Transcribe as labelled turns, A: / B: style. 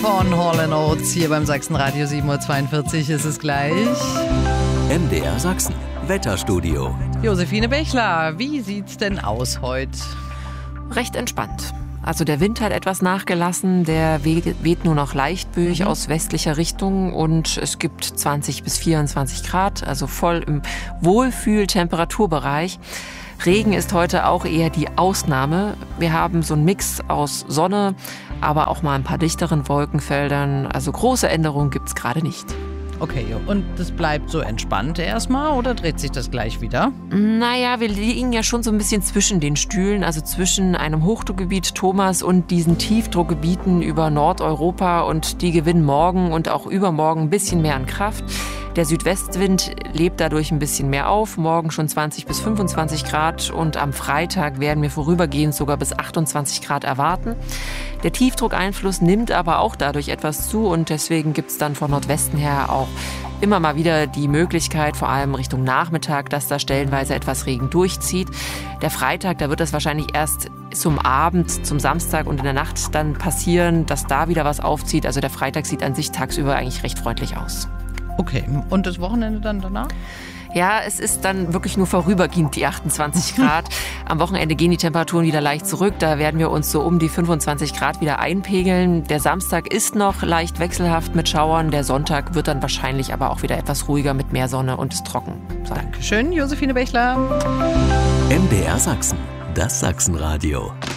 A: von Hall & Oates hier beim Sachsenradio. 7:42 Uhr ist es gleich.
B: MDR Sachsen, Wetterstudio.
A: Josephine Bechler, wie sieht's denn aus heute?
C: Recht entspannt. Also der Wind hat etwas nachgelassen, der weht nur noch leichtböig aus westlicher Richtung und es gibt 20 bis 24 Grad, also voll im Wohlfühl-Temperaturbereich. Regen ist heute auch eher die Ausnahme. Wir haben so einen Mix aus Sonne, aber auch mal ein paar dichteren Wolkenfeldern. Also große Änderungen gibt's gerade nicht.
A: Okay, und das bleibt so entspannt erstmal oder dreht sich das gleich wieder?
C: Naja, wir liegen ja schon so ein bisschen zwischen den Stühlen, also zwischen einem Hochdruckgebiet Thomas und diesen Tiefdruckgebieten über Nordeuropa und die gewinnen morgen und auch übermorgen ein bisschen mehr an Kraft. Der Südwestwind lebt dadurch ein bisschen mehr auf, morgen schon 20 bis 25 Grad und am Freitag werden wir vorübergehend sogar bis 28 Grad erwarten. Der Tiefdruckeinfluss nimmt aber auch dadurch etwas zu und deswegen gibt's dann von Nordwesten her auch immer mal wieder die Möglichkeit, vor allem Richtung Nachmittag, dass da stellenweise etwas Regen durchzieht. Der Freitag, da wird das wahrscheinlich erst zum Abend, zum Samstag und in der Nacht dann passieren, dass da wieder was aufzieht. Also der Freitag sieht an sich tagsüber eigentlich recht freundlich aus.
A: Okay, und das Wochenende dann danach?
C: Ja, es ist dann wirklich nur vorübergehend die 28 Grad. Am Wochenende gehen die Temperaturen wieder leicht zurück. Da werden wir uns so um die 25 Grad wieder einpegeln. Der Samstag ist noch leicht wechselhaft mit Schauern. Der Sonntag wird dann wahrscheinlich aber auch wieder etwas ruhiger mit mehr Sonne und ist trocken sein.
A: Dankeschön, Josephine Bechler.
B: MDR Sachsen, das Sachsenradio.